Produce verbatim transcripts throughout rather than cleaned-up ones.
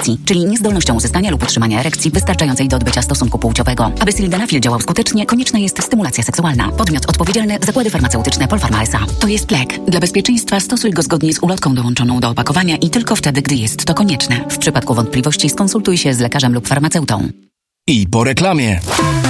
erekcji, czyli niezdolnością uzyskania lub utrzymania erekcji wystarczającej do odbycia stosunku płciowego. Aby sildenafil działał skutecznie, konieczna jest stymulacja seksualna. Podmiot odpowiedzialny – Zakłady Farmaceutyczne Polpharma S A. To jest lek. Dla bezpieczeństwa stosuj go zgodnie z ulotką dołączoną do opakowania i tylko wtedy, gdy jest to konieczne. W przypadku wątpliwości skonsultuj się z lekarzem lub farmaceutą. I po reklamie.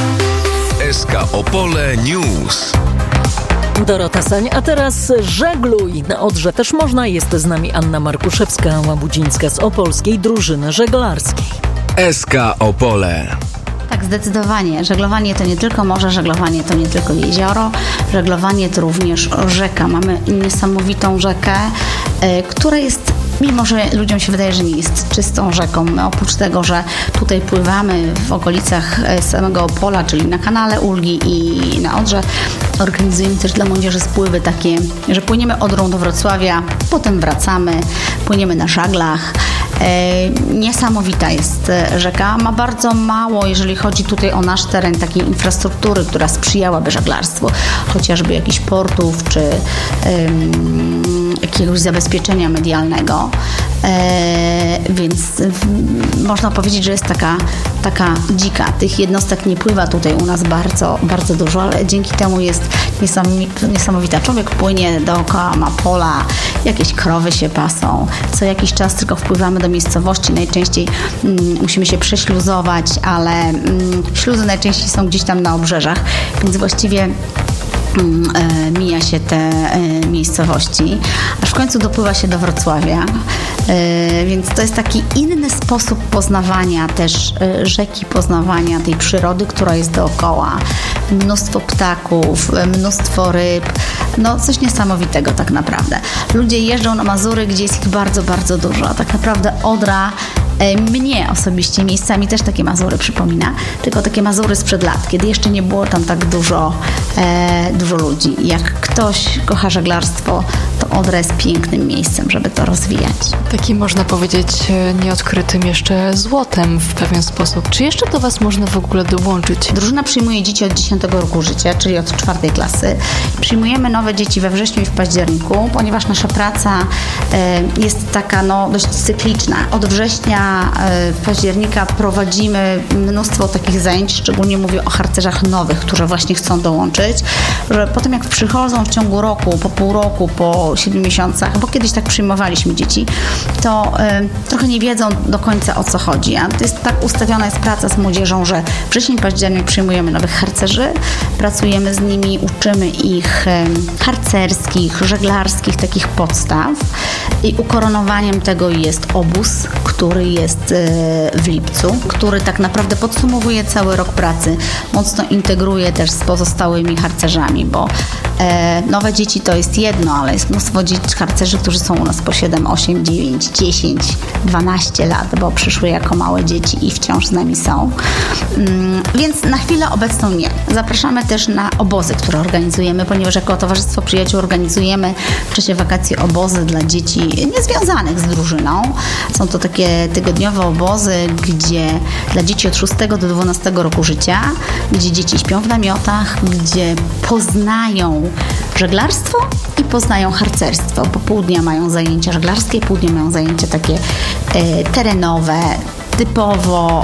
S K Opole News. Dorota Sań, a teraz żegluj. Na Odrze też można. Jest z nami Anna Markuszewska-Łabudzińska z opolskiej drużyny żeglarskiej. S K Opole. Tak, zdecydowanie. Żeglowanie to nie tylko morze, żeglowanie to nie tylko jezioro, żeglowanie to również rzeka. Mamy niesamowitą rzekę, yy, która jest, mimo że ludziom się wydaje, że nie jest czystą rzeką. My oprócz tego, że tutaj pływamy w okolicach samego Opola, czyli na kanale Ulgi i na Odrze, organizujemy też dla młodzieży spływy takie, że płyniemy Odrą do Wrocławia, potem wracamy, płyniemy na żaglach. E, niesamowita jest rzeka. Ma bardzo mało, jeżeli chodzi tutaj o nasz teren, takiej infrastruktury, która sprzyjałaby żeglarstwu. Chociażby jakichś portów, czy ym, jakiegoś zabezpieczenia medialnego. E, więc w, można powiedzieć, że jest taka, taka dzika. Tych jednostek nie pływa tutaj u nas bardzo, bardzo dużo, ale dzięki temu jest niesamowita. Człowiek płynie dookoła, ma pola, jakieś krowy się pasą. Co jakiś czas tylko wpływamy do miejscowości. Najczęściej mm, musimy się prześluzować, ale mm, śluzy najczęściej są gdzieś tam na obrzeżach, więc właściwie mija się te miejscowości, aż w końcu dopływa się do Wrocławia. Więc to jest taki inny sposób poznawania też rzeki, poznawania tej przyrody, która jest dookoła. Mnóstwo ptaków, mnóstwo ryb. No coś niesamowitego tak naprawdę. Ludzie jeżdżą na Mazury, gdzie jest ich bardzo, bardzo dużo. A tak naprawdę Odra mnie osobiście miejscami też takie Mazury przypomina, tylko takie Mazury sprzed lat, kiedy jeszcze nie było tam tak dużo, e, dużo ludzi. Jak ktoś kocha żeglarstwo, to Odra jest pięknym miejscem, żeby to rozwijać. Takim można powiedzieć nieodkrytym jeszcze złotem w pewien sposób. Czy jeszcze do Was można w ogóle dołączyć? Drużyna przyjmuje dzieci od dziesiątego roku życia, czyli od czwartej klasy. Przyjmujemy nowe dzieci we wrześniu i w październiku, ponieważ nasza praca e, jest taka no, dość cykliczna. Od września w października prowadzimy mnóstwo takich zajęć, szczególnie mówię o harcerzach nowych, którzy właśnie chcą dołączyć, że potem jak przychodzą w ciągu roku, po pół roku, po siedmiu miesiącach, bo kiedyś tak przyjmowaliśmy dzieci, to y, trochę nie wiedzą do końca o co chodzi. A to jest tak ustawiona jest praca z młodzieżą, że wrzesień, październik przyjmujemy nowych harcerzy, pracujemy z nimi, uczymy ich y, harcerskich, żeglarskich takich podstaw i ukoronowaniem tego jest obóz, który jest jest w lipcu, który tak naprawdę podsumowuje cały rok pracy, mocno integruje też z pozostałymi harcerzami, bo e, nowe dzieci to jest jedno, ale jest mnóstwo dzieci, harcerzy, którzy są u nas po siedem, osiem, dziewięć, dziesięć, dwanaście lat, bo przyszły jako małe dzieci i wciąż z nami są. Mm, więc na chwilę obecną nie. Zapraszamy też na obozy, które organizujemy, ponieważ jako Towarzystwo Przyjaciół organizujemy w czasie wakacji obozy dla dzieci niezwiązanych z drużyną. Są to takie tygodniowe obozy, gdzie dla dzieci od szóstego do dwunastego roku życia, gdzie dzieci śpią w namiotach, gdzie poznają żeglarstwo i poznają harcerstwo. Po pół dnia mają zajęcia żeglarskie, pół dnia mają zajęcia takie e, terenowe, typowo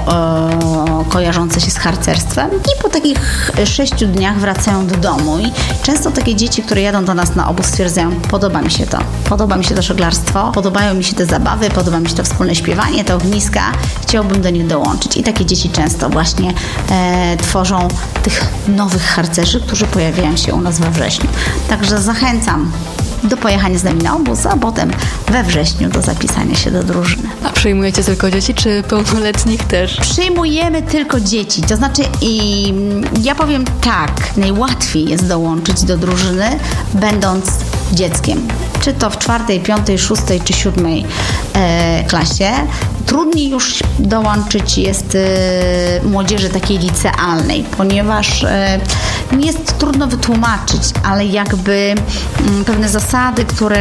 e, kojarzące się z harcerstwem i po takich sześciu dniach wracają do domu i często takie dzieci, które jadą do nas na obóz, stwierdzają, podoba mi się to, podoba mi się to żeglarstwo, podobają mi się te zabawy, podoba mi się to wspólne śpiewanie, te ogniska, chciałbym do nich dołączyć i takie dzieci często właśnie e, tworzą tych nowych harcerzy, którzy pojawiają się u nas we wrześniu. Także zachęcam do pojechania z nami na obóz, a potem we wrześniu do zapisania się do drużyny. A przyjmujecie tylko dzieci, czy pełnoletnich też? Przyjmujemy tylko dzieci, to znaczy i ja powiem tak, najłatwiej jest dołączyć do drużyny, będąc dzieckiem. Czy to w czwartej, piątej, szóstej czy siódmej e, klasie. Trudniej już dołączyć jest e, młodzieży takiej licealnej, ponieważ e, nie jest trudno wytłumaczyć, ale jakby m, pewne zasady, które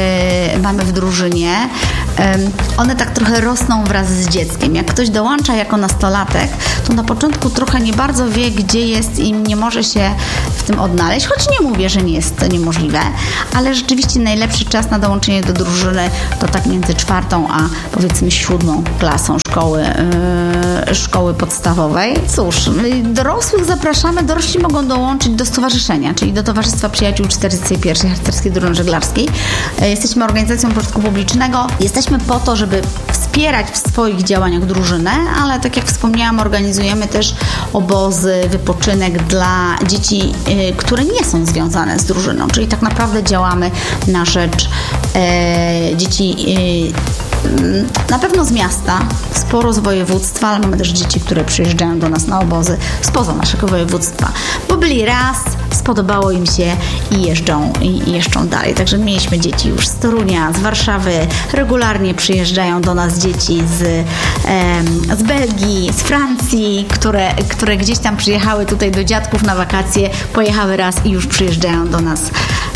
e, mamy w drużynie, e, one tak trochę rosną wraz z dzieckiem. Jak ktoś dołącza jako nastolatek, to na początku trochę nie bardzo wie, gdzie jest i nie może się w tym odnaleźć, choć nie mówię, że nie jest to niemożliwe, ale rzeczywiście najlepsze najlepszy czas na dołączenie do drużyny to tak między czwartą a powiedzmy siódmą klasą szkoły, yy, szkoły podstawowej. Cóż, dorosłych zapraszamy, dorośli mogą dołączyć do stowarzyszenia, czyli do Towarzystwa Przyjaciół czterdziestej pierwszej Harcerskiej Drużyny Żeglarskiej. Yy, jesteśmy organizacją pożytku publicznego. Jesteśmy po to, żeby wspierać w swoich działaniach drużynę, ale tak jak wspomniałam, organizujemy też obozy, wypoczynek dla dzieci, yy, które nie są związane z drużyną, czyli tak naprawdę działamy na rzecz yy, dzieci yy, na pewno z miasta, sporo z województwa, ale mamy też dzieci, które przyjeżdżają do nas na obozy spoza naszego województwa, bo byli raz, spodobało im się i jeżdżą, i jeżdżą dalej. Także mieliśmy dzieci już z Torunia, z Warszawy, regularnie przyjeżdżają do nas dzieci z, e, z Belgii, z Francji, które, które gdzieś tam przyjechały tutaj do dziadków na wakacje, pojechały raz i już przyjeżdżają do nas,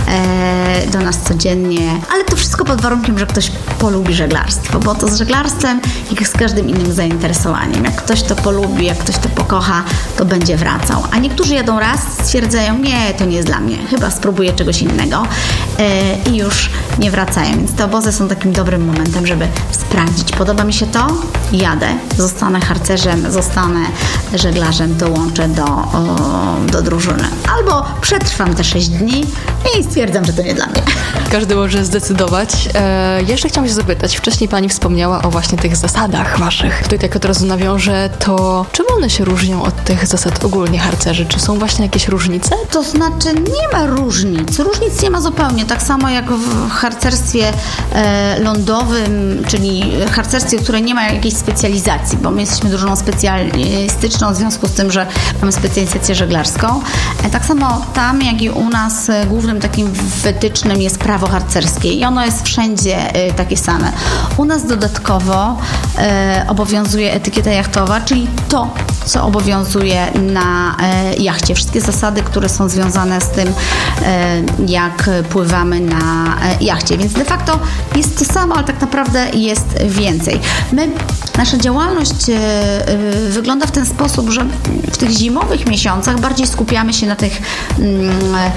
e, do nas codziennie. Ale to wszystko pod warunkiem, że ktoś polubi żeglarstwo, bo to z żeglarstwem, jak z każdym innym zainteresowaniem. Jak ktoś to polubi, jak ktoś to pokocha, to będzie wracał. A niektórzy jadą raz, stwierdzają, nie, to nie jest dla mnie, chyba spróbuję czegoś innego yy, i już nie wracają. Więc te obozy są takim dobrym momentem, żeby sprawdzić. Podoba mi się to? Jadę, zostanę harcerzem, zostanę żeglarzem, dołączę do, o, do drużyny. Albo przetrwam te sześć dni i stwierdzam, że to nie dla mnie. Każdy może zdecydować. E, jeszcze chciałam się zapytać, wcześniej Pani wspomniała o właśnie tych zasadach Waszych. Tutaj tak od razu nawiążę, to czym one się różnią od tych zasad ogólnie harcerzy? Czy są właśnie jakieś różnice? To znaczy nie ma różnic. Różnic nie ma zupełnie. Tak samo jak w harcerstwie e, lądowym, czyli harcerstwie, które nie ma jakiejś specjalizacji, bo my jesteśmy drużyną specjalistyczną w związku z tym, że mamy specjalizację żeglarską. E, tak samo tam, jak i u nas e, głównym takim wytycznym jest prawo harcerskie i ono jest wszędzie e, takie same. U nas dodatkowo e, obowiązuje etykieta jachtowa, czyli to, co obowiązuje na e, jachcie. Wszystkie zasady, które są związane z tym, e, jak pływamy na e, jachcie. Więc de facto jest to samo, ale tak naprawdę jest więcej. My, nasza działalność e, e, wygląda w ten sposób, że w tych zimowych miesiącach bardziej skupiamy się na tych mm,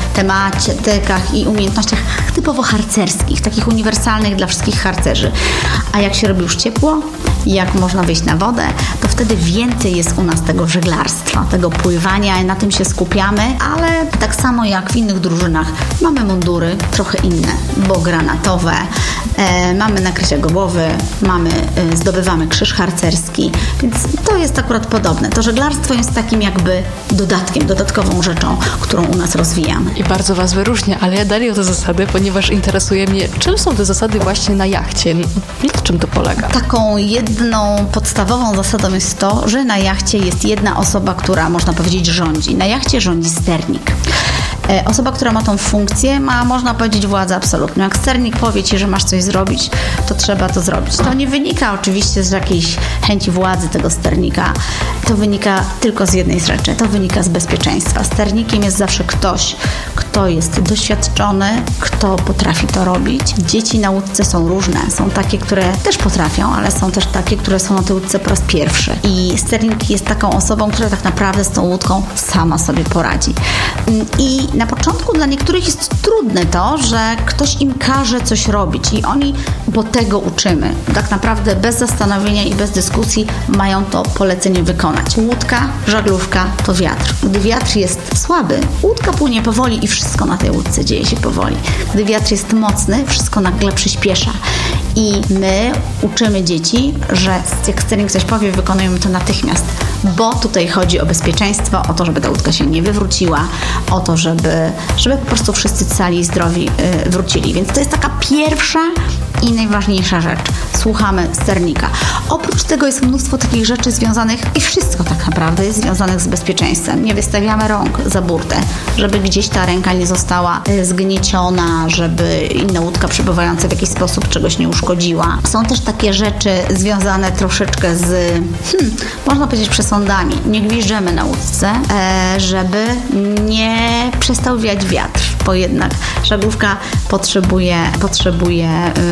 tematykach i umiejętnościach typowo harcerskich, takich uniwersalnych dla wszystkich harcerzy. A jak się robi już ciepło, jak można wyjść na wodę, to wtedy więcej jest u nas tego żeglarstwa, tego pływania i na tym się skupiamy, ale tak samo jak w innych drużynach mamy mundury trochę inne, bo granatowe, e, mamy nakrycia głowy, mamy, e, zdobywamy krzyż harcerski, więc to jest akurat podobne. To żeglarstwo jest takim jakby dodatkiem, dodatkową rzeczą, którą u nas rozwijamy. I bardzo Was wyróżnia, ale ja dalej o te zasady, ponieważ interesuje mnie, czym są te zasady właśnie na jachcie? Na czym to polega? Taką jedną podstawową zasadą jest to, że na jachcie jest jedna osoba, która można powiedzieć rządzi. Na jachcie rządzi sternik. Osoba, która ma tą funkcję, ma, można powiedzieć, władzę absolutną. Jak sternik powie Ci, że masz coś zrobić, to trzeba to zrobić. To nie wynika oczywiście z jakiejś chęci władzy tego sternika. To wynika tylko z jednej rzeczy. To wynika z bezpieczeństwa. Sternikiem jest zawsze ktoś, kto jest doświadczony, kto potrafi to robić. Dzieci na łódce są różne. Są takie, które też potrafią, ale są też takie, które są na tej łódce po raz pierwszy. I sternik jest taką osobą, która tak naprawdę z tą łódką sama sobie poradzi. I na początku dla niektórych jest trudne to, że ktoś im każe coś robić i oni, bo tego uczymy, tak naprawdę bez zastanowienia i bez dyskusji mają to polecenie wykonać. Łódka, żaglówka to wiatr. Gdy wiatr jest słaby, łódka płynie powoli i wszystko na tej łódce dzieje się powoli. Gdy wiatr jest mocny, wszystko nagle przyspiesza. I my uczymy dzieci, że jak sternik coś powie, wykonujemy to natychmiast, bo tutaj chodzi o bezpieczeństwo, o to, żeby ta łódka się nie wywróciła, o to, żeby, żeby po prostu wszyscy cali i zdrowi yy, wrócili. Więc to jest taka pierwsza i najważniejsza rzecz. Słuchamy sternika. Oprócz tego jest mnóstwo takich rzeczy związanych, i wszystko tak naprawdę jest związanych z bezpieczeństwem. Nie wystawiamy rąk za burtę, żeby gdzieś ta ręka nie została y, zgnieciona, żeby inna łódka przepływająca w jakiś sposób czegoś nie uszkodziła. Są też takie rzeczy związane troszeczkę z, hmm, można powiedzieć, przesądami. Nie gwiżdżemy na łódce, e, żeby nie przestał wiać wiatr. bo jednak żaglówka potrzebuje, potrzebuje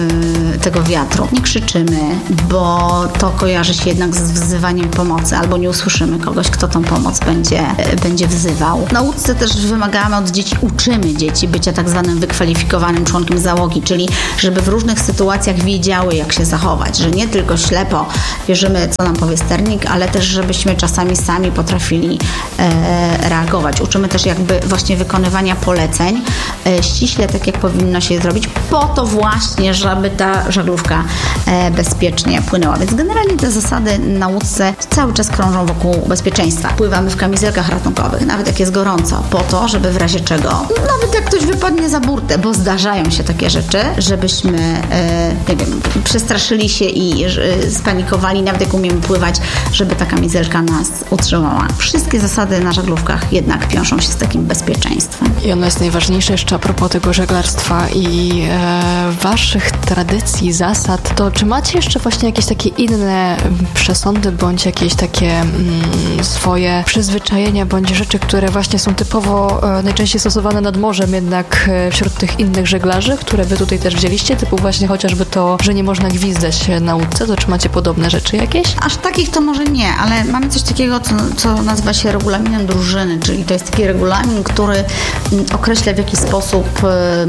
yy, tego wiatru. Nie krzyczymy, bo to kojarzy się jednak z wzywaniem pomocy, albo nie usłyszymy kogoś, kto tą pomoc będzie, yy, będzie wzywał. W nauce też wymagamy od dzieci, uczymy dzieci bycia tak zwanym wykwalifikowanym członkiem załogi, czyli żeby w różnych sytuacjach wiedziały, jak się zachować, że nie tylko ślepo wierzymy, co nam powie sternik, ale też żebyśmy czasami sami potrafili e, reagować. Uczymy też jakby właśnie wykonywania poleceń e, ściśle tak, jak powinno się zrobić, po to właśnie, żeby ta żaglówka e, bezpiecznie płynęła. Więc generalnie te zasady na łódce cały czas krążą wokół bezpieczeństwa. Pływamy w kamizelkach ratunkowych, nawet jak jest gorąco, po to, żeby w razie czego, nawet jak ktoś wypadnie za burtę, bo zdarzają się takie rzeczy, żebyśmy e, nie wiem, przestraszyli się i e, spanikowali, nawet jak umiemy pływać, żeby ta kamizelka nas utrzymała. Wszystkie zasady na żaglówkach jednak wiążą się z takim bezpieczeństwem. I ono jest najważniejsze jeszcze a propos tego żeglarstwa i e, waszych tradycji, zasad, to czy macie jeszcze właśnie jakieś takie inne przesądy, bądź jakieś takie mm, swoje przyzwyczajenia, bądź rzeczy, które właśnie są typowo e, najczęściej stosowane nad morzem, jednak e, wśród tych innych żeglarzy, które wy tutaj też wzięliście, typu właśnie chociażby to, że nie można gwizdać na łódce, to czy macie podobne rzeczy jakieś? Aż takich to może nie, ale mamy coś takiego, co, co nazywa się regulaminem drużyny, czyli to jest taki regulamin, który określa, w jaki sposób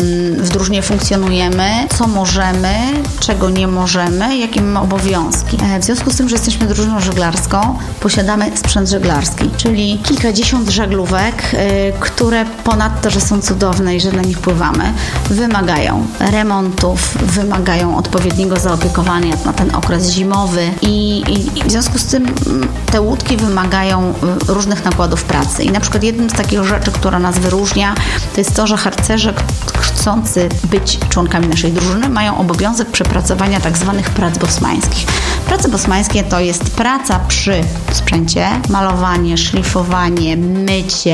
w drużynie funkcjonujemy, co możemy, czego nie możemy, jakie mamy obowiązki. W związku z tym, że jesteśmy drużyną żeglarską, posiadamy sprzęt żeglarski, czyli kilkadziesiąt żaglówek, które ponadto, że są cudowne i że na nich pływamy, wymagają remontów, wymagają odpowiedniego zaopiekowania na ten okres zimowy i, i, i w związku z tym te łódki wymagają różnych nakładów pracy. I na przykład jednym z takich rzeczy, która nas wyróżnia, to jest to, że harcerze chcący być członkami naszej drużyny mają obowiązek przepracowania tak zwanych prac bosmańskich. Prace bosmańskie to jest praca przy sprzęcie, malowanie, szlifowanie, mycie,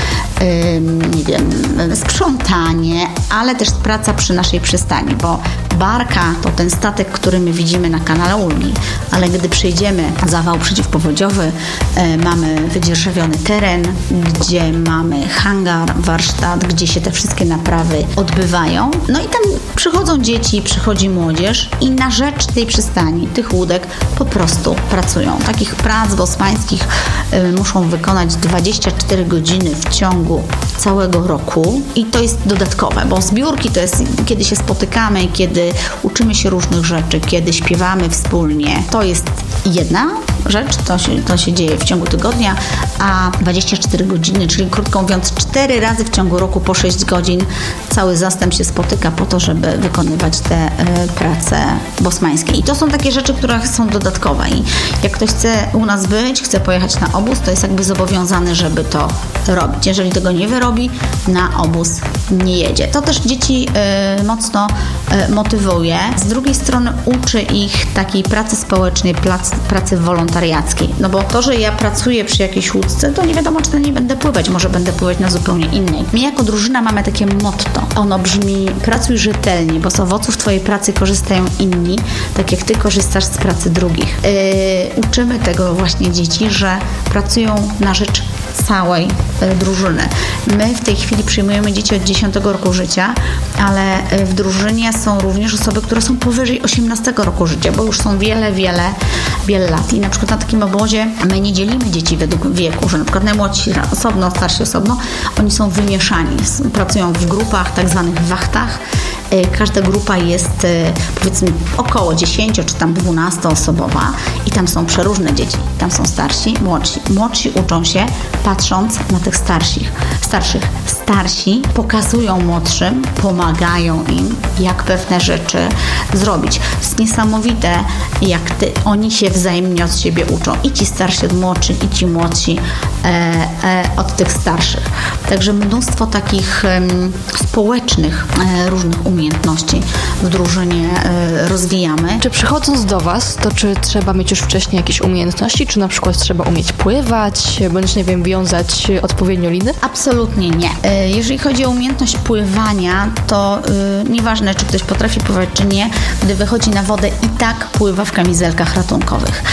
yy, nie wiem, sprzątanie, ale też praca przy naszej przystani, bo barka to ten statek, który my widzimy na kanale Ulgi, ale gdy przejdziemy zawał przeciwpowodziowy, e, mamy wydzierżawiony teren, gdzie mamy hangar, warsztat, gdzie się te wszystkie naprawy odbywają. No i tam przychodzą dzieci, przychodzi młodzież i na rzecz tej przystani, tych łódek po prostu pracują. Takich prac bosmańskich e, muszą wykonać dwadzieścia cztery godziny w ciągu całego roku i to jest dodatkowe, bo zbiórki to jest, kiedy się spotykamy, kiedy uczymy się różnych rzeczy, kiedy śpiewamy wspólnie. To jest jedna rzecz, to się, to się dzieje w ciągu tygodnia, a dwadzieścia cztery godziny, czyli krótko mówiąc cztery razy w ciągu roku po sześć godzin cały zastęp się spotyka po to, żeby wykonywać te y, prace bosmańskie. I to są takie rzeczy, które są dodatkowe i jak ktoś chce u nas być, chce pojechać na obóz, to jest jakby zobowiązany, żeby to robić. Jeżeli tego nie wyrobi, na obóz nie jedzie. To też dzieci y, mocno y, motywuje. Z drugiej strony uczy ich takiej pracy społecznej, prac, pracy wolontariackiej. No bo to, że ja pracuję przy jakiejś łódce, to nie wiadomo, czy to nie będę pływać. Może będę pływać na zupełnie innej. My jako drużyna mamy takie motto. Ono brzmi: pracuj rzetelnie, bo z owoców twojej pracy korzystają inni, tak jak ty korzystasz z pracy drugich. Yy, uczymy tego właśnie dzieci, że pracują na rzecz całej y, drużyny. My w tej chwili przyjmujemy dzieci od dziesiątego roku życia, ale y, w drużynie są również osoby, które są powyżej osiemnastego roku życia, bo już są wiele, wiele, wiele lat. I na przykład na takim obozie my nie dzielimy dzieci według wieku, że na przykład najmłodsi osobno, starsi osobno, oni są wymieszani. Pracują w grupach, tak zwanych wachtach. Każda grupa jest powiedzmy około dziesięcio czy tam dwunastoosobowa i tam są przeróżne dzieci. Tam są starsi, młodsi. Młodsi uczą się patrząc na tych starszych. starszych. Starsi pokazują młodszym, pomagają im, jak pewne rzeczy zrobić. To jest niesamowite, jak ty, oni się wzajemnie od siebie uczą. I ci starsi od młodszych, i ci młodsi e, e, od tych starszych. Także mnóstwo takich e, społecznych e, różnych umiejętności umiejętności w drużynie y, rozwijamy. Czy przychodząc do Was, to czy trzeba mieć już wcześniej jakieś umiejętności, czy na przykład trzeba umieć pływać, bądź nie wiem, wiązać odpowiednio liny? Absolutnie nie. Y, jeżeli chodzi o umiejętność pływania, to y, nieważne, czy ktoś potrafi pływać, czy nie, gdy wychodzi na wodę, i tak pływa w kamizelkach ratunkowych.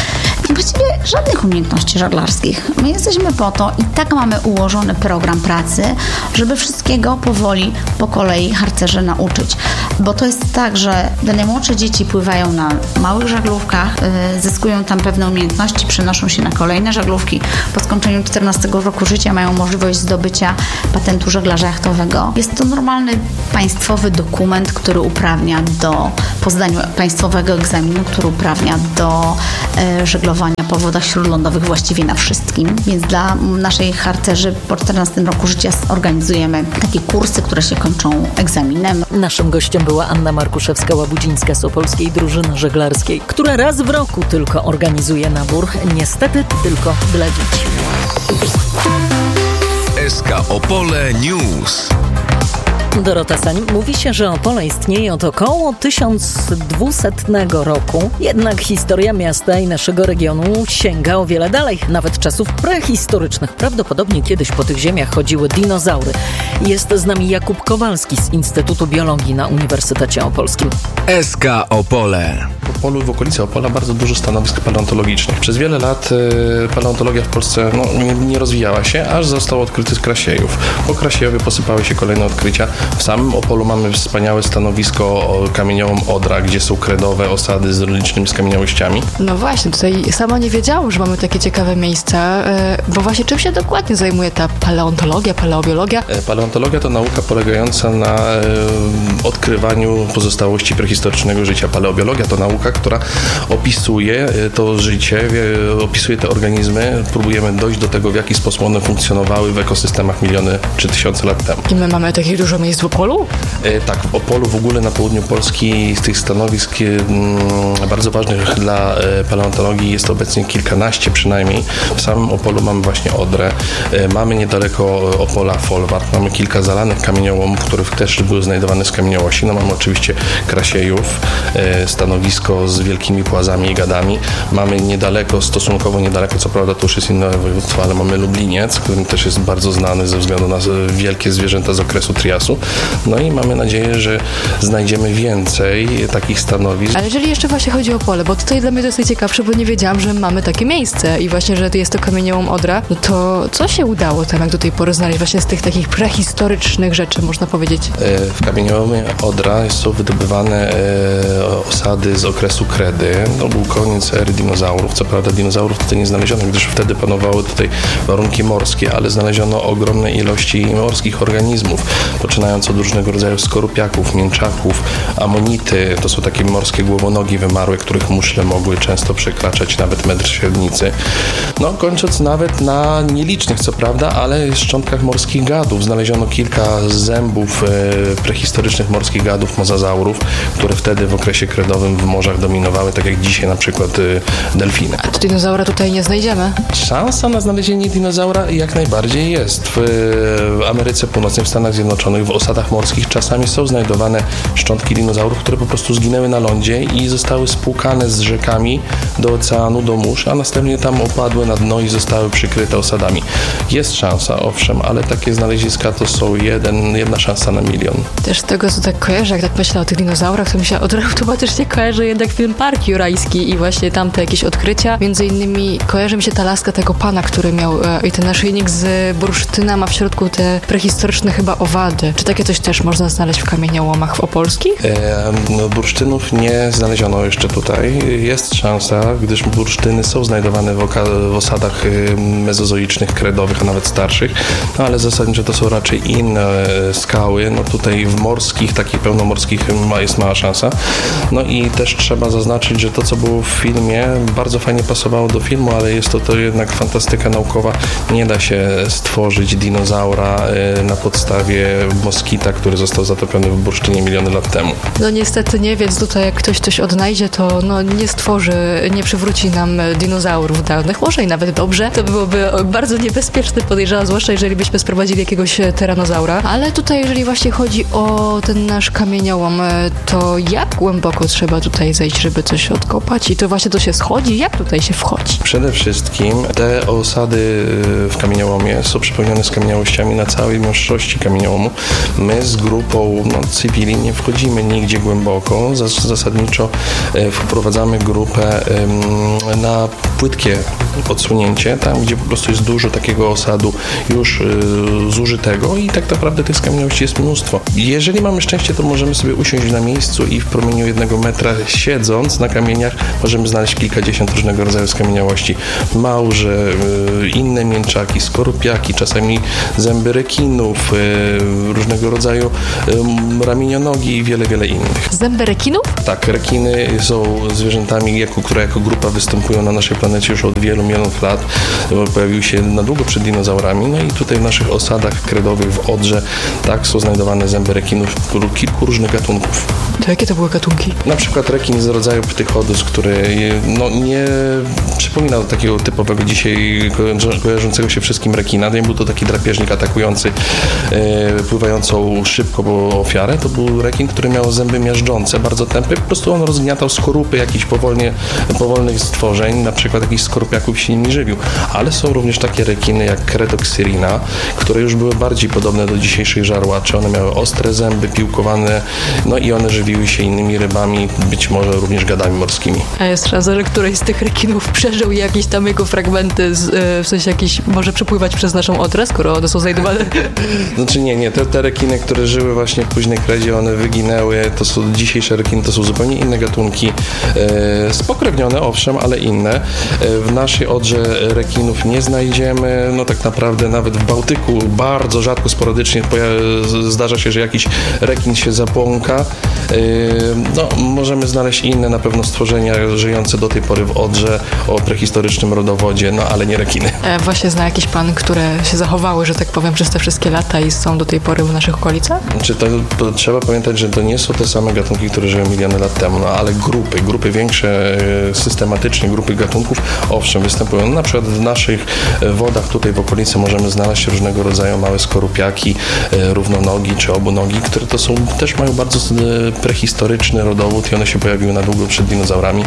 właściwie żadnych umiejętności żeglarskich. My jesteśmy po to i tak mamy ułożony program pracy, żeby wszystkiego powoli, po kolei harcerze nauczyć. Bo to jest tak, że te najmłodsze dzieci pływają na małych żaglówkach, yy, zyskują tam pewne umiejętności, przenoszą się na kolejne żaglówki. Po skończeniu czternastego roku życia mają możliwość zdobycia patentu żeglarza jachtowego. Jest to normalny państwowy dokument, który uprawnia do po zdaniu państwowego egzaminu, który uprawnia do e, żeglowania po wodach śródlądowych właściwie na wszystkim. Więc dla naszej harcerzy po czternastym roku życia organizujemy takie kursy, które się kończą egzaminem. Naszym gościem była Anna Markuszewska-Łabudzińska z opolskiej drużyny żeglarskiej, która raz w roku tylko organizuje nabór, niestety tylko dla dzieci. S K Opole News. Dorota Sań, mówi się, że Opole istnieje od około tysiąc dwieście roku. Jednak historia miasta i naszego regionu sięga o wiele dalej, nawet czasów prehistorycznych. Prawdopodobnie kiedyś po tych ziemiach chodziły dinozaury. Jest z nami Jakub Kowalski z Instytutu Biologii na Uniwersytecie Opolskim. S K Opole. W Opolu, w okolicy Opola bardzo dużo stanowisk paleontologicznych. Przez wiele lat y, paleontologia w Polsce no, nie, nie rozwijała się, aż został odkryty z Krasiejów. Po Krasiejowie posypały się kolejne odkrycia. W samym Opolu mamy wspaniałe stanowisko kamieniołom Odra, gdzie są kredowe osady z licznymi skamieniałościami. No właśnie, tutaj sama nie wiedziałam, że mamy takie ciekawe miejsca, bo właśnie czym się dokładnie zajmuje ta paleontologia, paleobiologia? Paleontologia to nauka polegająca na odkrywaniu pozostałości prehistorycznego życia. Paleobiologia to nauka, która opisuje to życie, opisuje te organizmy, próbujemy dojść do tego, w jaki sposób one funkcjonowały w ekosystemach miliony czy tysiące lat temu. I my mamy takich dużo miejsc w Opolu? E, tak, w Opolu w ogóle na południu Polski z tych stanowisk e, bardzo ważnych dla e, paleontologii jest obecnie kilkanaście przynajmniej. W samym Opolu mamy właśnie Odrę, e, mamy niedaleko Opola folwark, mamy kilka zalanych kamieniołomów, w których też były znajdowane skamieniałości. No mamy oczywiście Krasiejów, e, stanowisko z wielkimi płazami i gadami. Mamy niedaleko, stosunkowo niedaleko, co prawda to już jest inne województwo, ale mamy Lubliniec, którym też jest bardzo znany ze względu na wielkie zwierzęta z okresu Triasu. No i mamy nadzieję, że znajdziemy więcej takich stanowisk. Ale jeżeli jeszcze właśnie chodzi o Opole, bo tutaj dla mnie to jest najciekawsze, bo nie wiedziałam, że mamy takie miejsce i właśnie, że jest to kamieniołom Odra, no to co się udało tam jak do tej pory znaleźć właśnie z tych takich prehistorycznych rzeczy, można powiedzieć? W kamieniołomie Odra są wydobywane osady z okresu Kredy. To był koniec ery dinozaurów. Co prawda dinozaurów tutaj nie znaleziono, gdyż wtedy panowały tutaj warunki morskie, ale znaleziono ogromne ilości morskich organizmów, poczynając od różnego rodzaju skorupiaków, mięczaków, amonity. To są takie morskie głowonogi wymarłe, których muszle mogły często przekraczać nawet metr średnicy. No, kończąc nawet na nielicznych, co prawda, ale szczątkach morskich gadów. Znaleziono kilka zębów e, prehistorycznych morskich gadów, mozazaurów, które wtedy w okresie kredowym w morzach dominowały, tak jak dzisiaj na przykład e, delfiny. A to dinozaura tutaj nie znajdziemy? Szansa na znalezienie dinozaura jak najbardziej jest. W, w Ameryce Północnej, w Stanach Zjednoczonych, w osadach morskich czasami są znajdowane szczątki dinozaurów, które po prostu zginęły na lądzie i zostały spłukane z rzekami do oceanu, do mórz, a następnie tam opadły na dno i zostały przykryte osadami. Jest szansa, owszem, ale takie znaleziska to są jeden, jedna szansa na milion. Też z tego, co tak kojarzę, jak tak myślę o tych dinozaurach, to mi się od razu automatycznie kojarzy jednak film Park Jurajski i właśnie tamte jakieś odkrycia. Między innymi kojarzy mi się ta laska tego pana, który miał e, i ten naszyjnik z bursztyna ma w środku te prehistoryczne chyba owady. Czy takie coś też można znaleźć w kamieniołomach w opolskich? E, no, bursztynów nie znaleziono jeszcze tutaj. Jest szansa, gdyż bursztyny są znajdowane w, oka- w osadach mezozoicznych, kredowych, a nawet starszych, no, ale zasadniczo to są raczej inne skały. No tutaj w morskich, takich pełnomorskich jest mała szansa. No i też trzeba zaznaczyć, że to, co było w filmie, bardzo fajnie pasowało do filmu, ale jest to, to jednak fantastyka naukowa. Nie da się stworzyć dinozaura na podstawie moskita, który został zatopiony w bursztynie miliony lat temu. No niestety nie, więc tutaj jak ktoś coś odnajdzie, to no, nie stworzy, nie przywróci nam dinozaurów dawnych. Może i nawet dobrze. To byłoby bardzo niebezpieczne, podejrzewam, zwłaszcza jeżeli byśmy sprowadzili jakiegoś tyranozaura. Ale tutaj, jeżeli właśnie chodzi o ten nasz kamieniołom, to jak głęboko trzeba tutaj zejść, żeby coś odkopać? I to właśnie to się schodzi? Jak tutaj się wchodzi? Przede wszystkim te osady w kamieniołomie są przepełnione skamieniałościami na całej większości kamieniołomu. My z grupą no, cywili nie wchodzimy nigdzie głęboko. Zas- zasadniczo e, wprowadzamy grupę e, na płytkie odsunięcie, tam gdzie po prostu jest dużo takiego osadu już e, zużytego i tak naprawdę tych skamieniałości jest mnóstwo. Jeżeli mamy szczęście, to możemy sobie usiąść na miejscu i w promieniu jednego metra siedząc na kamieniach możemy znaleźć kilkadziesiąt różnego rodzaju skamieniałości. Małże, e, inne mięczaki, skorupiaki, czasami zęby rekinów, e, różnego rodzaju e, ramienionogi i wiele, wiele innych. Zęby rekinów? Tak, rekiny są zwierzętami, jako, które jako grupa występują na naszej planecie już od wielu milionów lat. Pojawiły się na długo przed dinozaurami. No i tutaj w naszych osadach kredowych w Odrze tak są znajdowane zęby rekinów kilku różnych gatunków. To jakie to były gatunki? Na przykład rekin z rodzaju Ptychodus, który no, nie przypomina do takiego typowego dzisiaj kojarzącego się wszystkim rekina. Nie był to taki drapieżnik atakujący e, pływającą szybko bo ofiarę. To był rekin, który miał zęby miażdżące, bardzo tępe. Po prostu on rozgniatał skorupy jakichś powolnie, powolnych stworzeń, na przykład jakichś skorupiaków się nimi żywił. Ale są również takie rekiny jak Kretoxyrina, które już były bardziej podobne do dzisiejszych żarłaczy. One miały ostre zęby, piłkowane, no i one żywiły się innymi rybami, być może również gadami morskimi. A jest szansa, że któryś z tych rekinów przeżył i jakieś tam jego fragmenty, z, w sensie jakiś może przepływać przez naszą Odrę, skoro one są znajdowane? Znaczy nie, nie. Te, te rekiny, które żyły właśnie w późnej kredzie, one wyginęły. To są dzisiejsze rekiny, to są zupełnie inne gatunki. E, spokrewnione, owszem, ale inne. E, w naszej Odrze rekinów nie znajdziemy. No tak naprawdę nawet w Bałtyku bardzo rzadko, sporadycznie poja- zdarza się, że jakiś rekin się zabłąka. E, no, możemy znaleźć inne na pewno stworzenia żyjące do tej pory w Odrze o prehistorycznym rodowodzie, no ale nie rekiny. E, właśnie zna jakiś pan, które się zachowały, że tak powiem, przez te wszystkie lata i są do tej pory w naszych okolicach? Czy to, to trzeba pamiętać, że to nie są te same gatunki, które żyły miliony lat temu, no ale grupy, grupy większe, systematycznie, grupy gatunków, owszem, występują. No, na przykład w naszych wodach tutaj w okolicy możemy znaleźć różnego rodzaju małe skorupiaki, równonogi czy obunogi, które to są, też mają bardzo prehistoryczny rodowód i one się pojawiły na długo przed dinozaurami.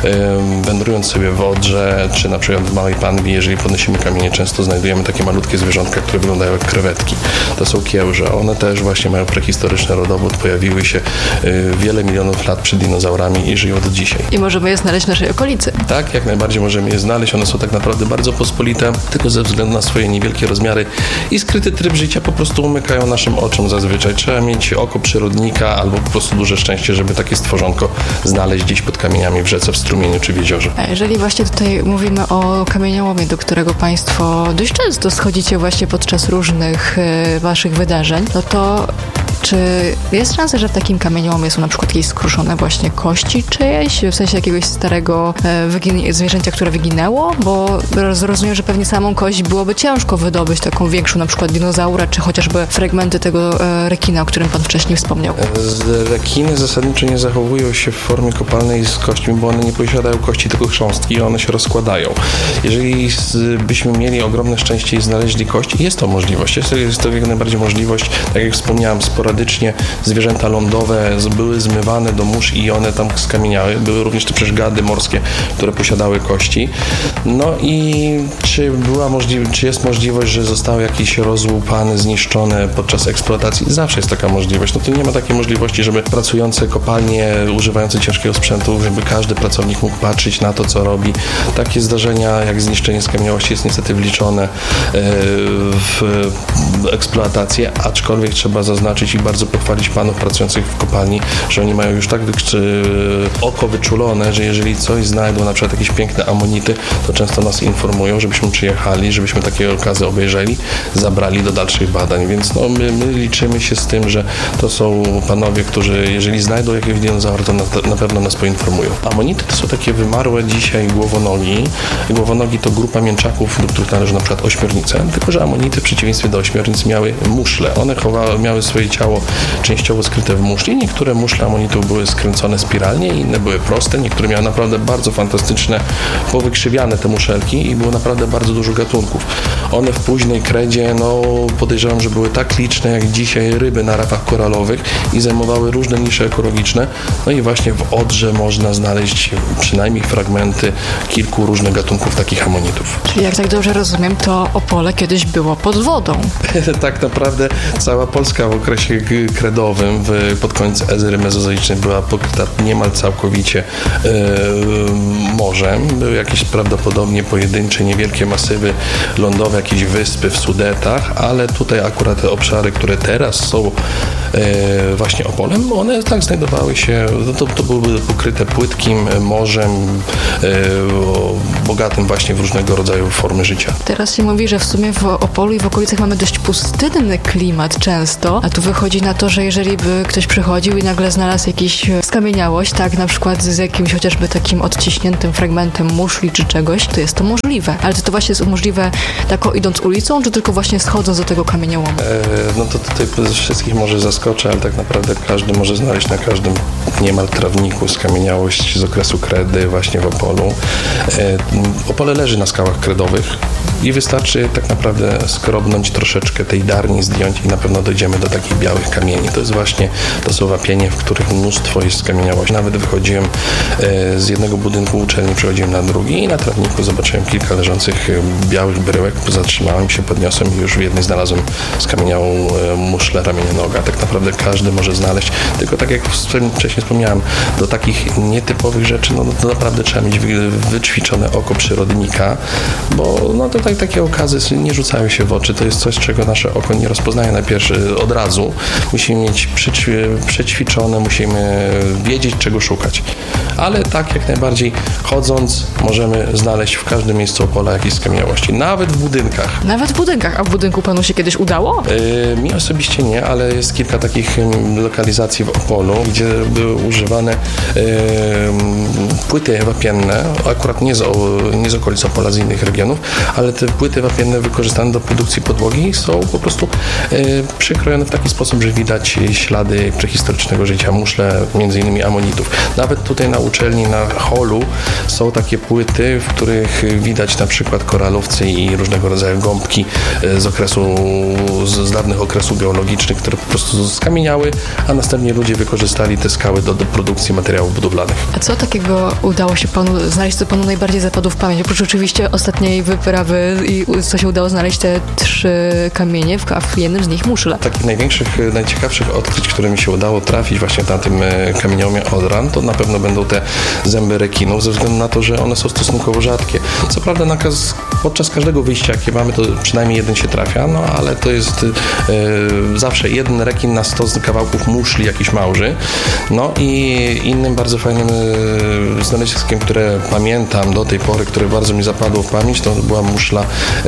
Wędrując sobie w Odrze, czy na przykład w Małej Panwi, jeżeli podnosimy kamienie, często znajdujemy takie malutkie zwierzątka, które wyglądają jak krewetki. To są kiełże. One też właśnie mają prehistoryczny rodowód, pojawiły się wiele milionów lat przed dinozaurami i żyją do dzisiaj. I możemy je znaleźć w naszej okolicy. Tak, jak najbardziej możemy je znaleźć. One są tak naprawdę bardzo pospolite, tylko ze względu na swoje niewielkie rozmiary i skryty tryb życia po prostu umykają naszym oczom zazwyczaj. Trzeba mieć oko przyrodnika albo po prostu duże szczęście, żeby takie stworzonko znaleźć gdzieś pod kamieniami w rzece, w strumieniu czy w jeziorze. A jeżeli właśnie tutaj mówimy o kamieniołomie, do którego Państwo dość często schodzicie właśnie podczas różnych y, Waszych wydarzeń, no to czy jest szansa, że w takim kamieniołomie są na przykład jakieś skruszone właśnie kości czyjeś, w sensie jakiegoś starego e, wygin- zwierzęcia, które wyginęło? Bo rozumiem, że pewnie samą kość byłoby ciężko wydobyć, taką większą, na przykład dinozaura, czy chociażby fragmenty tego e, rekina, o którym Pan wcześniej wspomniał. Z rekiny zasadniczo nie zachowują się w formie kopalnej z kośćmi, bo one nie posiadają kości, tylko chrząstki i one się rozkładają. Jeżeli z, byśmy mieli ogromne szczęście i znaleźli kość, jest to możliwość. Jest to, jest to jak najbardziej możliwość, tak jak wspomniałem, sporadycznie zwierzęta lądowe były zmywane do mórz i one tam skamieniały. Były również te przecież gady morskie, które posiadały kości. No i czy była możli- czy jest możliwość, że zostały jakieś rozłupane, zniszczone podczas eksploatacji? Zawsze jest taka możliwość. No to nie ma takiej możliwości, żeby pracujące kopalnie, używające ciężkiego sprzętu, żeby każdy pracownik mógł patrzeć na to, co robi. Takie zdarzenia jak zniszczenie skamieniałości jest niestety wliczone w eksploatację, aczkolwiek trzeba zaznaczyć i bardzo pochwalić panów pracujących w kopalni, że oni mają już tak oko wyczulone, że jeżeli coś znajdą, na przykład jakieś piękne amonity, to często nas informują, żebyśmy przyjechali, żebyśmy takie okazy obejrzeli, zabrali do dalszych badań, więc no, my, my liczymy się z tym, że to są panowie, którzy jeżeli znajdą jakiegoś dinozaura, to na, na pewno nas poinformują. Amonity to są takie wymarłe dzisiaj głowonogi. Głowonogi to grupa mięczaków, do których należy na przykład ośmiornice, tylko że amonity w przeciwieństwie do ośmiornic miały muszle. One chowały, miały swoje ciało ciało częściowo skryte w muszli. Niektóre muszle amonitów były skręcone spiralnie, inne były proste, niektóre miały naprawdę bardzo fantastyczne, powykrzywiane te muszelki i było naprawdę bardzo dużo gatunków. One w późnej kredzie, no podejrzewam, że były tak liczne jak dzisiaj ryby na rafach koralowych i zajmowały różne nisze ekologiczne. No i właśnie w Odrze można znaleźć przynajmniej fragmenty kilku różnych gatunków takich amonitów. Czyli jak tak dobrze rozumiem, to Opole kiedyś było pod wodą. Tak naprawdę cała Polska w okresie kredowym w, pod koniec ery mezozoicznej była pokryta niemal całkowicie e, morzem. Były jakieś prawdopodobnie pojedyncze, niewielkie masywy lądowe, jakieś wyspy w Sudetach, ale tutaj akurat te obszary, które teraz są e, właśnie Opolem, one tak znajdowały się, to, to były pokryte płytkim morzem, e, bogatym właśnie w różnego rodzaju formy życia. Teraz się mówi, że w sumie w Opolu i w okolicach mamy dość pustynny klimat często, a tu wychodzi na to, że jeżeli by ktoś przychodził i nagle znalazł jakąś skamieniałość, tak na przykład z jakimś chociażby takim odciśniętym fragmentem muszli czy czegoś, to jest to możliwe. Ale czy to właśnie jest możliwe tak idąc ulicą, czy tylko właśnie schodząc do tego kamieniołomu? E, no to tutaj wszystkich może zaskoczę, ale tak naprawdę każdy może znaleźć na każdym niemal trawniku skamieniałość z okresu kredy właśnie w Opolu. E, Opole leży na skałach kredowych i wystarczy tak naprawdę skrobnąć troszeczkę tej darni, zdjąć i na pewno dojdziemy do takich białych kamieni. To jest właśnie, to są wapienie, w których mnóstwo jest skamieniałości. Nawet wychodziłem e, z jednego budynku uczelni, przechodziłem na drugi i na trawniku zobaczyłem kilka leżących białych bryłek. Zatrzymałem się, podniosłem i już w jednej znalazłem skamieniałą e, muszlę ramienia noga. Tak naprawdę każdy może znaleźć, tylko tak jak wcześniej wspomniałem, do takich nietypowych rzeczy, no to naprawdę trzeba mieć wy, wyćwiczone oko przyrodnika, bo no to tak, takie okazy nie rzucają się w oczy. To jest coś, czego nasze oko nie rozpoznaje na pierwszy od razu. Musimy mieć przećwiczone, musimy wiedzieć, czego szukać. Ale tak jak najbardziej chodząc możemy znaleźć w każdym miejscu Opola jakieś skamieniałości. Nawet w budynkach. Nawet w budynkach. A w budynku panu się kiedyś udało? Yy, mi osobiście nie, ale jest kilka takich lokalizacji w Opolu, gdzie były używane yy, płyty wapienne, akurat nie z, nie z okolic Opola, z innych regionów, ale te płyty wapienne wykorzystane do produkcji podłogi są po prostu yy, przykrojone w taki sposób, że widać ślady prehistorycznego życia, muszle między innymi amonitów. Nawet tutaj na uczelni, na holu są takie płyty, w których widać na przykład koralowce i różnego rodzaju gąbki z okresu, z, z dawnych okresów geologicznych, które po prostu skamieniały, a następnie ludzie wykorzystali te skały do, do produkcji materiałów budowlanych. A co takiego udało się panu znaleźć, co panu najbardziej zapadło w pamięć? Oprócz oczywiście ostatniej wyprawy i co się udało znaleźć te trzy kamienie, a w jednym z nich muszle. Takich największych, najciekawszych odkryć, które mi się udało trafić właśnie na tym kamieniołomie Odran, to na pewno będą te zęby rekinów, ze względu na to, że one są stosunkowo rzadkie. Co prawda nakaz, podczas każdego wyjścia, jakie mamy, to przynajmniej jeden się trafia, no ale to jest e, zawsze jeden rekin na sto kawałków muszli jakiś małży. No i innym bardzo fajnym e, znaleziskiem, które pamiętam do tej pory, które bardzo mi zapadło w pamięć, to była muszla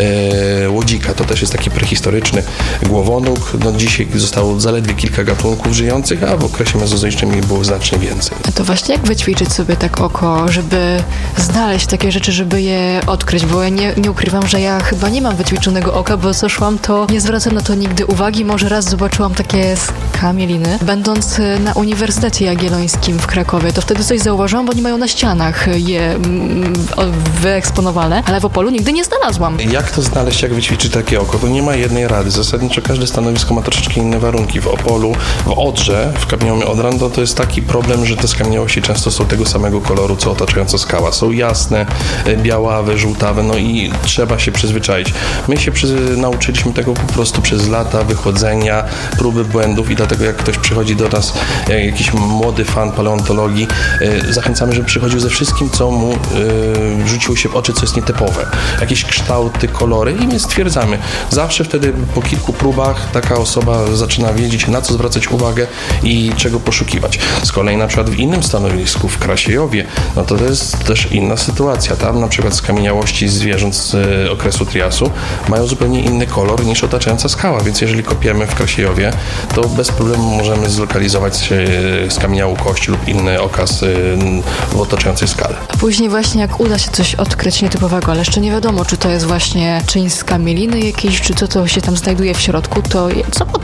e, łodzika. To też jest taki prehistoryczny głowonóg. No dzisiaj zostało zaledwie kilka gatunków żyjących, a w okresie mezozoicznym ich było znacznie więcej. A to właśnie jak wyćwiczyć sobie tak oko, żeby znaleźć takie rzeczy, żeby je odkryć, bo ja nie, nie ukrywam, że ja chyba nie mam wyćwiczonego oka, bo co szłam, to nie zwracam na to nigdy uwagi. Może raz zobaczyłam takie skamieliny, będąc na Uniwersytecie Jagiellońskim w Krakowie, to wtedy coś zauważyłam, bo oni mają na ścianach je mm, wyeksponowane, ale w Opolu nigdy nie znalazłam. Jak to znaleźć, jak wyćwiczyć takie oko? To nie ma jednej rady. Zasadniczo każde stanowisko ma troszeczkę inne warunki. W Opolu, w Odrze, w kamieniomie Odran, to, to jest taki problem, że te skamieniałości często są tego samego koloru, co otaczająca skała. Są jasne, białawe, żółtawe, no i trzeba się przyzwyczaić. My się przyzy- nauczyliśmy tego po prostu przez lata wychodzenia, próby błędów i dlatego jak ktoś przychodzi do nas, jak jakiś młody fan paleontologii, yy, zachęcamy, żeby przychodził ze wszystkim, co mu yy, rzuciło się w oczy, co jest nietypowe. Jakieś kształty, kolory i my stwierdzamy. Zawsze wtedy po kilku próbach taka osoba zaczyna wiedzieć, na co zwracać uwagę i czego poszukiwać. Z kolei na przykład w innym stanowisku, w Krasiejowie, no to to jest też inna sytuacja. Tam na przykład skamieniałości zwierząt z y, okresu Triasu mają zupełnie inny kolor niż otaczająca skała, więc jeżeli kopiemy w Krasiejowie, to bez problemu możemy zlokalizować y, skamieniałą kość lub inny okaz y, w otaczającej skale. A później właśnie jak uda się coś odkryć nietypowego, ale jeszcze nie wiadomo, czy to jest właśnie część skamieliny jakiejś, czy co to się tam znajduje w środku, to co potem trzeba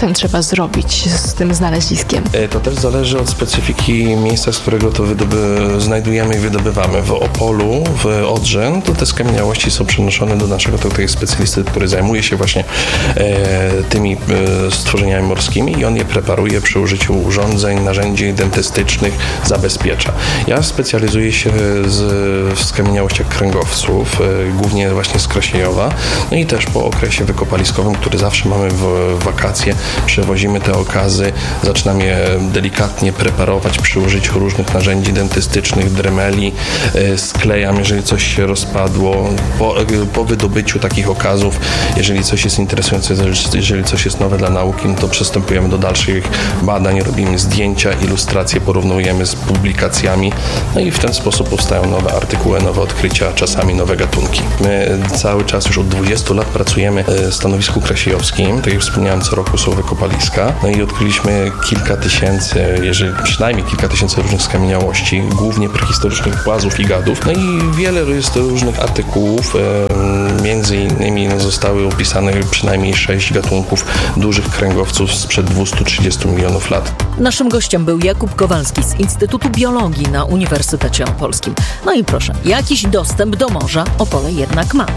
zrobić z tym znaleziskiem? To też zależy od specyfiki miejsca, z którego to wydoby, znajdujemy i wydobywamy. W Opolu, w Odrze, to te skamieniałości są przenoszone do naszego tutaj specjalisty, który zajmuje się właśnie e, tymi e, stworzeniami morskimi i on je preparuje przy użyciu urządzeń, narzędzi dentystycznych, zabezpiecza. Ja specjalizuję się z, w skamieniałościach kręgowców, e, głównie właśnie z Krasiejowa, no i też po okresie wykopaliskowym, który zawsze mamy w, w wakacje, przewozimy te okazy, zaczynamy je delikatnie preparować przy użyciu różnych narzędzi dentystycznych, dremeli, e, sklejam, jeżeli coś się rozpadło. Po, e, po wydobyciu takich okazów, jeżeli coś jest interesujące, jeżeli coś jest nowe dla nauki, no to przystępujemy do dalszych badań, robimy zdjęcia, ilustracje, porównujemy z publikacjami, no i w ten sposób powstają nowe artykuły, nowe odkrycia, czasami nowe gatunki. My cały czas już od dwudziestu lat pracujemy w stanowisku krasiejowskim, tak jak wspomniałem, co roku są wykopaliska, no i odkryliśmy kilka tysięcy, jeżeli przynajmniej kilka tysięcy różnych skamieniałości, głównie prehistorycznych płazów i gadów, no i wiele jest różnych artykułów, między innymi zostały opisane przynajmniej sześć gatunków dużych kręgowców sprzed dwieście trzydzieści milionów lat. Naszym gościem był Jakub Kowalski z Instytutu Biologii na Uniwersytecie Opolskim. No i proszę, jakiś dostęp do morza Opole jednak ma.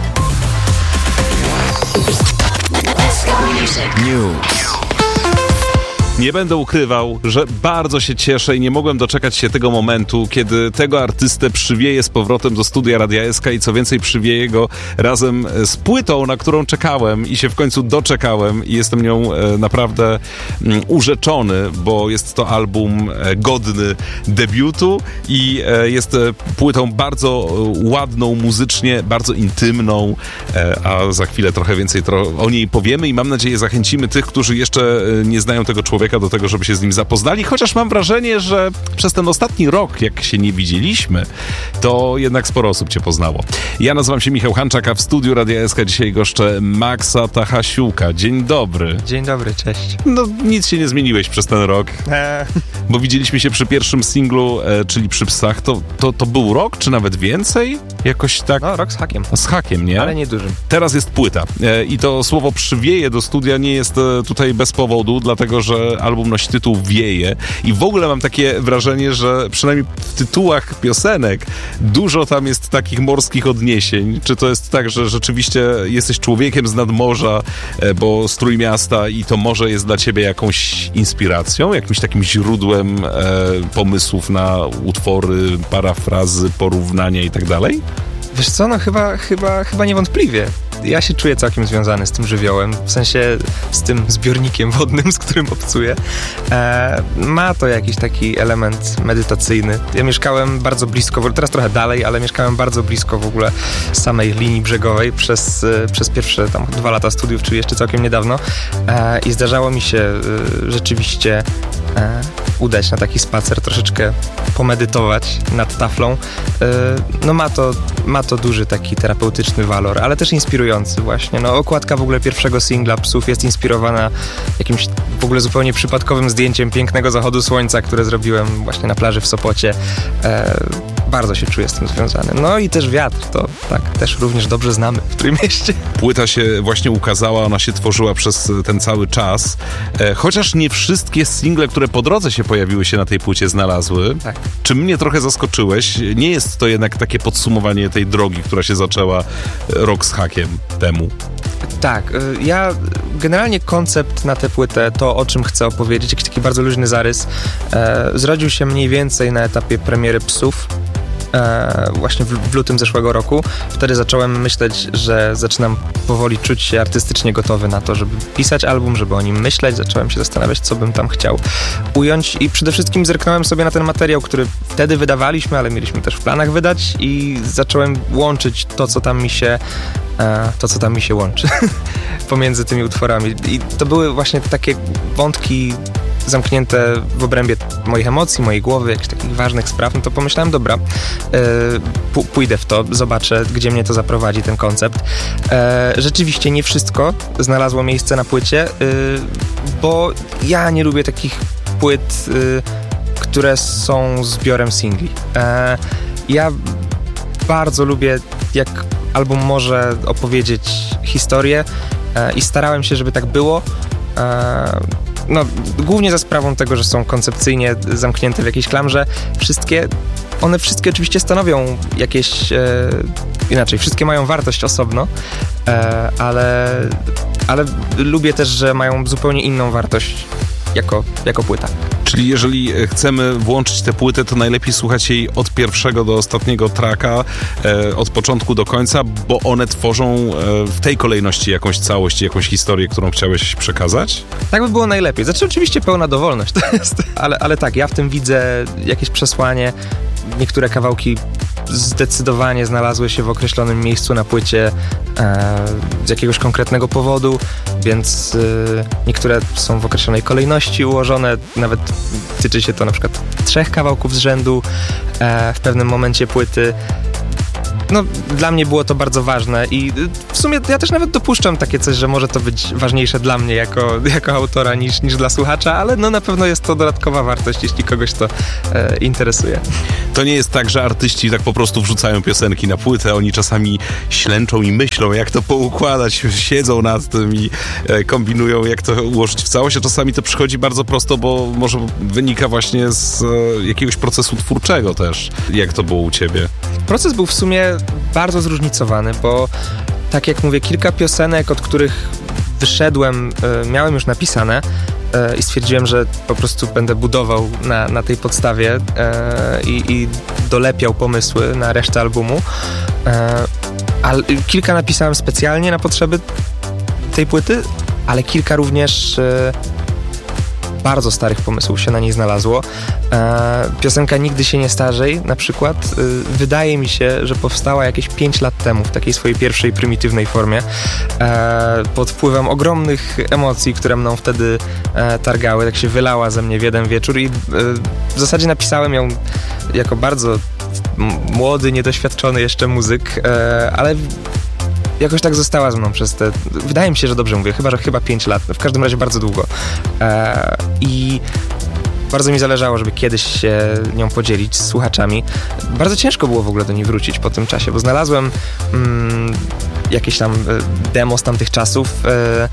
News. Nie będę ukrywał, że bardzo się cieszę i nie mogłem doczekać się tego momentu, kiedy tego artystę przywieję z powrotem do studia Radia S K i co więcej przywieję go razem z płytą, na którą czekałem i się w końcu doczekałem i jestem nią e, naprawdę mm, urzeczony, bo jest to album e, godny debiutu i e, jest e, płytą bardzo e, ładną muzycznie, bardzo intymną, e, a za chwilę trochę więcej tro- o niej powiemy i mam nadzieję zachęcimy tych, którzy jeszcze e, nie znają tego człowieka, do tego, żeby się z nim zapoznali, chociaż mam wrażenie, że przez ten ostatni rok, jak się nie widzieliśmy, to jednak sporo osób cię poznało. Ja nazywam się Michał Hanczak, a w studiu Radia S K dzisiaj goszczę Maxa Tachasiuka. Dzień dobry. Dzień dobry, cześć. No, nic się nie zmieniłeś przez ten rok, eee. bo widzieliśmy się przy pierwszym singlu, e, czyli przy Psach. To, to, to był rok, czy nawet więcej? Jakoś tak... No, rok z hakiem. Z hakiem, nie? Ale nie dużym. Teraz jest płyta e, i to słowo przywieje do studia nie jest e, tutaj bez powodu, dlatego, że album nosi tytuł Wieje i w ogóle mam takie wrażenie, że przynajmniej w tytułach piosenek dużo tam jest takich morskich odniesień. Czy to jest tak, że rzeczywiście jesteś człowiekiem z nadmorza, bo z Trójmiasta i to morze jest dla ciebie jakąś inspiracją, jakimś takim źródłem e, pomysłów na utwory, parafrazy, porównania i tak dalej? Wiesz co, no chyba, chyba, chyba niewątpliwie. Ja się czuję całkiem związany z tym żywiołem, w sensie z tym zbiornikiem wodnym, z którym obcuję. E, ma to jakiś taki element medytacyjny. Ja mieszkałem bardzo blisko, teraz trochę dalej, ale mieszkałem bardzo blisko w ogóle samej linii brzegowej przez, przez pierwsze tam dwa lata studiów, czyli jeszcze całkiem niedawno. E, I zdarzało mi się e, rzeczywiście e, udać na taki spacer, troszeczkę pomedytować nad taflą. E, no ma to, ma to duży taki terapeutyczny walor, ale też inspirujący właśnie. No, okładka w ogóle pierwszego singla Psów jest inspirowana jakimś w ogóle zupełnie przypadkowym zdjęciem pięknego zachodu słońca, które zrobiłem właśnie na plaży w Sopocie. E, bardzo się czuję z tym związany. No i też wiatr, to tak, też również dobrze znamy w Trójmieście. Płyta się właśnie ukazała, ona się tworzyła przez ten cały czas, e, chociaż nie wszystkie single, które po drodze się pojawiły, się na tej płycie znalazły. Tak. Czy mnie trochę zaskoczyłeś? Nie jest to jednak takie podsumowanie tej drogi, która się zaczęła rok z hakiem temu. Tak, ja generalnie koncept na tę płytę, to o czym chcę opowiedzieć, jakiś taki bardzo luźny zarys, e, zrodził się mniej więcej na etapie premiery Psów. E, właśnie w, w lutym zeszłego roku. Wtedy zacząłem myśleć, że zaczynam powoli czuć się artystycznie gotowy na to, żeby pisać album, żeby o nim myśleć. Zacząłem się zastanawiać, co bym tam chciał ująć i przede wszystkim zerknąłem sobie na ten materiał, który wtedy wydawaliśmy, ale mieliśmy też w planach wydać i zacząłem łączyć to, co tam mi się e, to, co tam mi się łączy pomiędzy tymi utworami. I to były właśnie takie wątki zamknięte w obrębie moich emocji, mojej głowy, jakichś takich ważnych spraw, no to pomyślałem, dobra, yy, pójdę w to, zobaczę, gdzie mnie to zaprowadzi, ten koncept. Yy, rzeczywiście nie wszystko znalazło miejsce na płycie, yy, bo ja nie lubię takich płyt, yy, które są zbiorem singli. Yy, ja bardzo lubię, jak album może opowiedzieć historię yy, i starałem się, żeby tak było. Yy, no, głównie za sprawą tego, że są koncepcyjnie zamknięte w jakiejś klamrze, wszystkie, one wszystkie oczywiście stanowią jakieś, e, inaczej, wszystkie mają wartość osobno, e, ale, ale lubię też, że mają zupełnie inną wartość jako, jako płyta. Czyli jeżeli chcemy włączyć tę płytę, to najlepiej słuchać jej od pierwszego do ostatniego tracka, e, od początku do końca, bo one tworzą e, w tej kolejności jakąś całość, jakąś historię, którą chciałeś przekazać? Tak by było najlepiej. Znaczy oczywiście pełna dowolność to jest, ale, ale tak, ja w tym widzę jakieś przesłanie. Niektóre kawałki zdecydowanie znalazły się w określonym miejscu na płycie e, z jakiegoś konkretnego powodu, więc e, niektóre są w określonej kolejności ułożone, nawet tyczy się to na przykład trzech kawałków z rzędu e, w pewnym momencie płyty. No, dla mnie było to bardzo ważne i w sumie ja też nawet dopuszczam takie coś, że może to być ważniejsze dla mnie jako, jako autora niż, niż dla słuchacza, ale no na pewno jest to dodatkowa wartość, jeśli kogoś to e, interesuje. To nie jest tak, że artyści tak po prostu wrzucają piosenki na płytę, oni czasami ślęczą i myślą, jak to poukładać, siedzą nad tym i e, kombinują, jak to ułożyć w całość, a czasami to przychodzi bardzo prosto, bo może wynika właśnie z e, jakiegoś procesu twórczego też. Jak to było u ciebie? Proces był w sumie bardzo zróżnicowany, bo tak jak mówię, kilka piosenek, od których wyszedłem, e, miałem już napisane e, i stwierdziłem, że po prostu będę budował na, na tej podstawie e, i, i dolepiał pomysły na resztę albumu. E, ale kilka napisałem specjalnie na potrzeby tej płyty, ale kilka również e, bardzo starych pomysłów się na niej znalazło. E, piosenka Nigdy się nie starzej na przykład e, wydaje mi się, że powstała jakieś pięć lat temu w takiej swojej pierwszej prymitywnej formie e, pod wpływem ogromnych emocji, które mną wtedy e, targały, tak się wylała ze mnie w jeden wieczór i e, w zasadzie napisałem ją jako bardzo m- młody, niedoświadczony jeszcze muzyk, e, ale jakoś tak została ze mną przez te... Wydaje mi się, że dobrze mówię, chyba, że chyba pięć lat. W każdym razie bardzo długo. E, I bardzo mi zależało, żeby kiedyś się nią podzielić z słuchaczami. Bardzo ciężko było w ogóle do niej wrócić po tym czasie, bo znalazłem mm, jakieś tam demo z tamtych czasów e,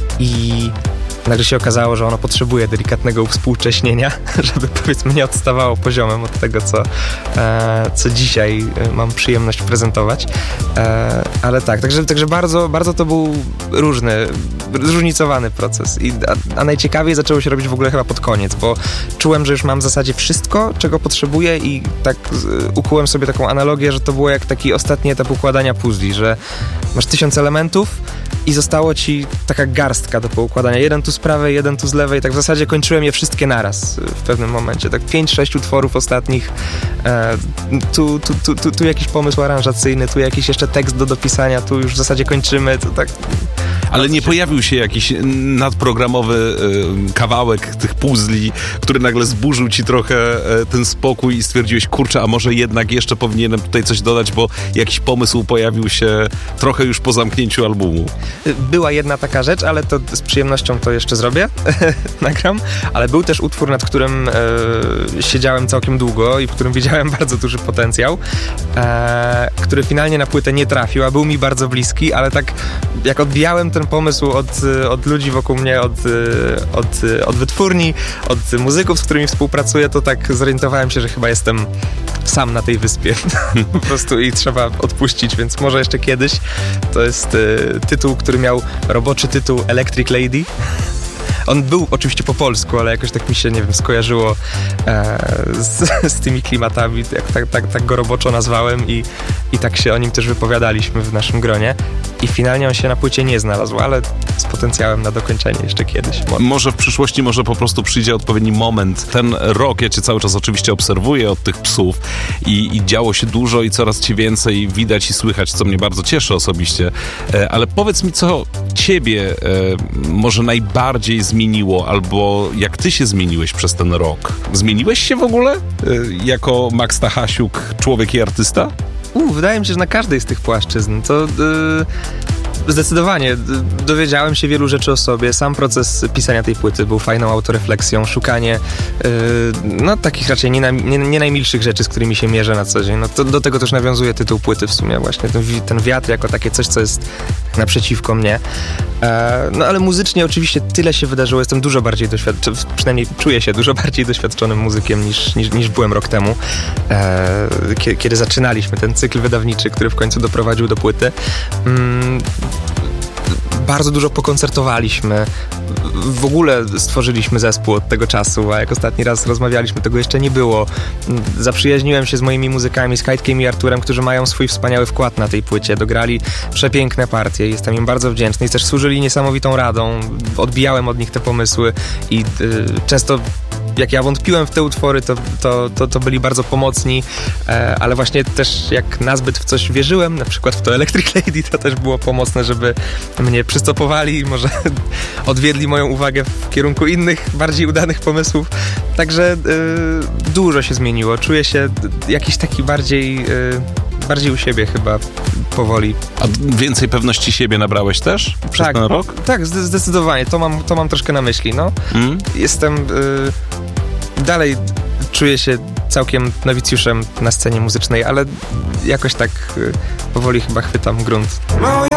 i nagle się okazało, że ono potrzebuje delikatnego uwspółcześnienia, żeby powiedzmy nie odstawało poziomem od tego, co, e, co dzisiaj mam przyjemność prezentować. E, ale tak, także, także bardzo, bardzo to był różny, zróżnicowany proces. I, a, a najciekawiej zaczęło się robić w ogóle chyba pod koniec, bo czułem, że już mam w zasadzie wszystko, czego potrzebuję i tak z, ukułem sobie taką analogię, że to było jak taki ostatni etap układania puzli, że masz tysiąc elementów i zostało ci taka garstka do poukładania. Jeden tu z prawej, jeden tu z lewej. Tak w zasadzie kończyłem je wszystkie naraz w pewnym momencie. Tak pięć, sześć utworów ostatnich. E, tu, tu, tu, tu, tu jakiś pomysł aranżacyjny, tu jakiś jeszcze tekst do dopisania, tu już w zasadzie kończymy. To tak... Ale nie pojawił się jakiś nadprogramowy y, kawałek tych puzli, który nagle zburzył ci trochę y, ten spokój i stwierdziłeś, kurczę, a może jednak jeszcze powinienem tutaj coś dodać, bo jakiś pomysł pojawił się trochę już po zamknięciu albumu. Była jedna taka rzecz, ale to z przyjemnością to jeszcze zrobię, nagram, ale był też utwór, nad którym e, siedziałem całkiem długo i w którym widziałem bardzo duży potencjał, e, który finalnie na płytę nie trafił, a był mi bardzo bliski, ale tak jak odbijałem ten pomysł od, od ludzi wokół mnie, od, od, od wytwórni, od muzyków, z którymi współpracuję, to tak zorientowałem się, że chyba jestem sam na tej wyspie po prostu i trzeba odpuścić, więc może jeszcze kiedyś. To jest y, tytuł, który miał roboczy tytuł Electric Lady. On był oczywiście po polsku, ale jakoś tak mi się, nie wiem, skojarzyło e, z, z tymi klimatami, jak, tak, tak, tak go roboczo nazwałem i, i tak się o nim też wypowiadaliśmy w naszym gronie. I finalnie on się na płycie nie znalazł, ale z potencjałem na dokończenie jeszcze kiedyś. Może, może w przyszłości, może po prostu przyjdzie odpowiedni moment. Ten rok, ja cię cały czas oczywiście obserwuję od tych psów i, i działo się dużo i coraz ci więcej widać i słychać, co mnie bardzo cieszy osobiście. E, ale powiedz mi, co ciebie e, może najbardziej zmieniło, albo jak ty się zmieniłeś przez ten rok? Zmieniłeś się w ogóle e, jako Max Stachasiuk, człowiek i artysta? U, wydaje mi się, że na każdej z tych płaszczyzn to yy, zdecydowanie dowiedziałem się wielu rzeczy o sobie. Sam proces pisania tej płyty był fajną autorefleksją, szukanie yy, no takich raczej nie, na, nie, nie najmilszych rzeczy, z którymi się mierzę na co dzień. No to, do tego też nawiązuje tytuł płyty w sumie właśnie, ten, ten wiatr jako takie coś, co jest naprzeciwko mnie. E, no ale muzycznie oczywiście tyle się wydarzyło, jestem dużo bardziej doświadczony, przynajmniej czuję się dużo bardziej doświadczonym muzykiem niż, niż, niż byłem rok temu, e, kiedy, kiedy zaczynaliśmy ten cykl wydawniczy, który w końcu doprowadził do płyty. Mm, Bardzo dużo pokoncertowaliśmy. W ogóle stworzyliśmy zespół od tego czasu, a jak ostatni raz rozmawialiśmy, tego jeszcze nie było. Zaprzyjaźniłem się z moimi muzykami, z Kajtkiem i Arturem, którzy mają swój wspaniały wkład na tej płycie. Dograli przepiękne partie. Jestem im bardzo wdzięczny i też służyli niesamowitą radą. Odbijałem od nich te pomysły i y, często jak ja wątpiłem w te utwory, to, to, to, to byli bardzo pomocni, e, ale właśnie też jak nazbyt w coś wierzyłem, na przykład w to Electric Lady, to też było pomocne, żeby mnie przystopowali i może odwiedli moją uwagę w kierunku innych, bardziej udanych pomysłów. Także e, dużo się zmieniło. Czuję się jakiś taki bardziej... E, bardziej u siebie chyba powoli. A więcej pewności siebie nabrałeś też przez tak, ten rok? Tak, zdecydowanie. To mam, to mam troszkę na myśli. No. Mm. Jestem... Y, dalej czuję się całkiem nowicjuszem na scenie muzycznej, ale jakoś tak y, powoli chyba chwytam grunt.